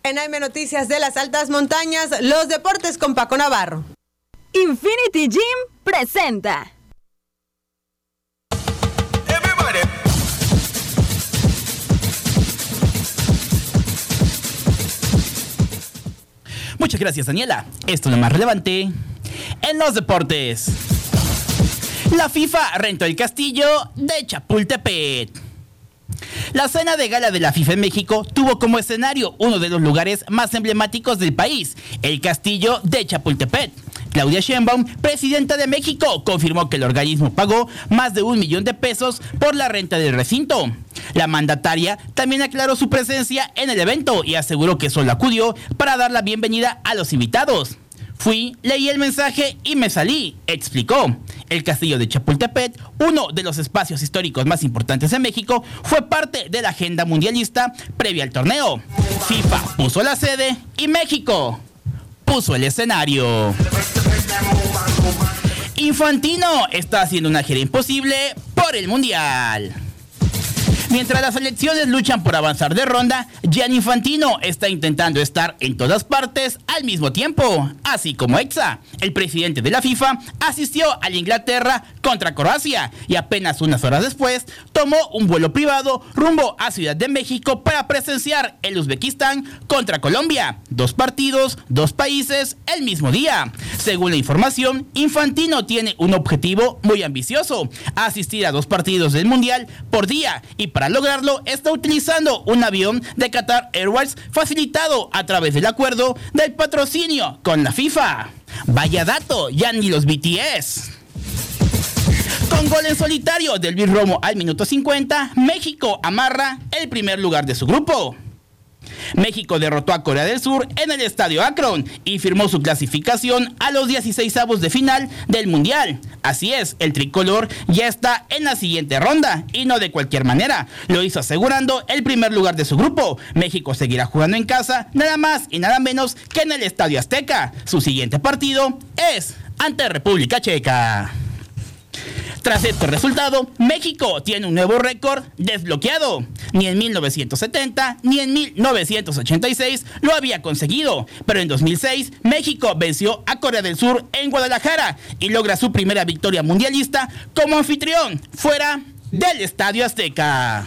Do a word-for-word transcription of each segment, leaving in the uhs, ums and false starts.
En A M Noticias de las Altas Montañas, los deportes con Paco Navarro. Infinity Gym presenta. Muchas gracias, Daniela. Esto es lo más relevante en los deportes. La FIFA rentó el castillo de Chapultepec. La cena de gala de la FIFA en México tuvo como escenario uno de los lugares más emblemáticos del país, el castillo de Chapultepec. Claudia Sheinbaum, presidenta de México, confirmó que el organismo pagó más de un millón de pesos por la renta del recinto. La mandataria también aclaró su presencia en el evento y aseguró que solo acudió para dar la bienvenida a los invitados. Fui, leí el mensaje y me salí, explicó. El castillo de Chapultepec, uno de los espacios históricos más importantes de México, fue parte de la agenda mundialista previa al torneo. FIFA puso la sede y México puso el escenario. Infantino está haciendo una gira imposible por el Mundial. Mientras las selecciones luchan por avanzar de ronda, Gianni Infantino está intentando estar en todas partes al mismo tiempo, así como Exa. El presidente de la FIFA asistió a la Inglaterra contra Croacia y apenas unas horas después tomó un vuelo privado rumbo a Ciudad de México para presenciar el Uzbekistán contra Colombia. Dos partidos, dos países, el mismo día. Según la información, Infantino tiene un objetivo muy ambicioso: asistir a dos partidos del Mundial por día, y para lograrlo está utilizando un avión de Qatar Airways facilitado a través del acuerdo del patrocinio con la FIFA. Vaya dato, ya ni los B T S. Con gol en solitario de Luis Romo al minuto cincuenta, México amarra el primer lugar de su grupo. México derrotó a Corea del Sur en el Estadio Akron y firmó su clasificación a los dieciseisavos de final del Mundial. Así es, el tricolor ya está en la siguiente ronda y no de cualquier manera. Lo hizo asegurando el primer lugar de su grupo. México seguirá jugando en casa, nada más y nada menos que en el Estadio Azteca. Su siguiente partido es ante República Checa. Tras este resultado, México tiene un nuevo récord desbloqueado. Ni en mil novecientos setenta ni en mil novecientos ochenta y seis lo había conseguido. Pero en dos mil seis, México venció a Corea del Sur en Guadalajara y logra su primera victoria mundialista como anfitrión fuera del Estadio Azteca.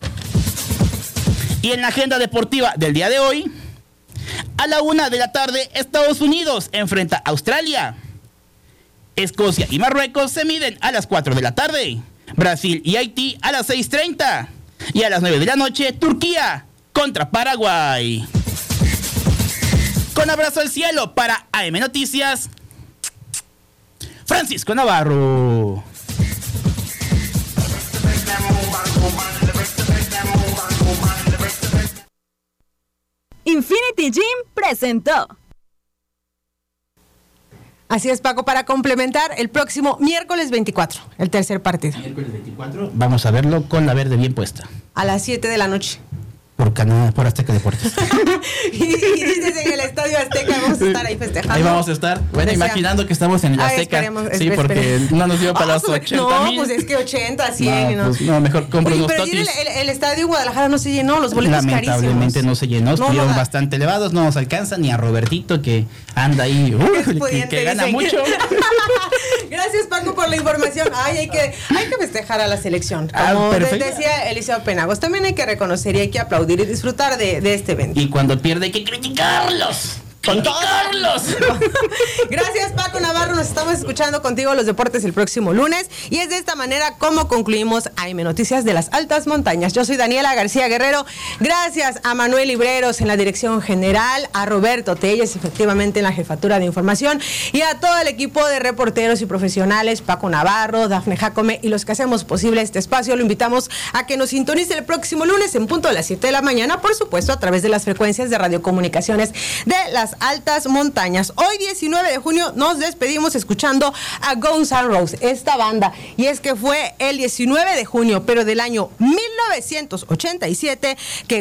Y en la agenda deportiva del día de hoy, a la una de la tarde, Estados Unidos enfrenta a Australia. Escocia y Marruecos se miden a las cuatro de la tarde. Brasil y Haití a las seis treinta. Y a las nueve de la noche, Turquía contra Paraguay. Con abrazo al cielo para A M Noticias, Francisco Navarro. Infinity Gym presentó. Así es, Paco, para complementar, el próximo miércoles veinticuatro, el tercer partido. Miércoles veinticuatro, vamos a verlo con la verde bien puesta. A las siete de la noche. Por Canadá, por Azteca Deportes. y, y dices en el Estadio Azteca, vamos a estar ahí festejando. Ahí vamos a estar, bueno, Desea. imaginando que estamos en el Azteca. Ay, sí, porque esperemos. No nos dio para los ochenta mil. No, pues es que ochenta, cien. No, no. Pues, no mejor compro Oye, unos pero totis. El, el, el Estadio Guadalajara no se llenó, los boletos carísimos. Lamentablemente no se llenó, estuvieron no, no bastante elevados, no nos alcanza ni a Robertito que anda ahí, uh, que, que gana mucho. Gracias, Paco, por la información. Ay, hay que, hay que festejar a la selección. Como ah, decía Eliseo Penagos, también hay que reconocer y hay que aplaudir y disfrutar de, de este evento. Y cuando pierde hay que criticarlos. ¡Con Carlos! Gracias, Paco Navarro. Nos estamos escuchando contigo los deportes el próximo lunes. Y es de esta manera como concluimos A M Noticias de las Altas Montañas. Yo soy Daniela García Guerrero. Gracias a Manuel Libreros en la dirección general, a Roberto Telles, efectivamente, en la jefatura de información, y a todo el equipo de reporteros y profesionales, Paco Navarro, Dafne Jacome, y los que hacemos posible este espacio. Lo invitamos a que nos sintonice el próximo lunes en punto de las siete de la mañana, por supuesto, a través de las frecuencias de radiocomunicaciones de las Altas Montañas. Hoy, diecinueve de junio, nos despedimos escuchando a Guns N' Roses, esta banda, y es que fue el diecinueve de junio, pero del año mil novecientos ochenta y siete, que